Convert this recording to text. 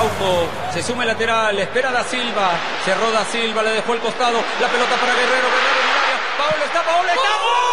Araujo, se suma el lateral, espera Da Silva, cerró Da Silva, le dejó el costado, la pelota para Guerrero, Guerrero en el área, Paolo está, ¡gol!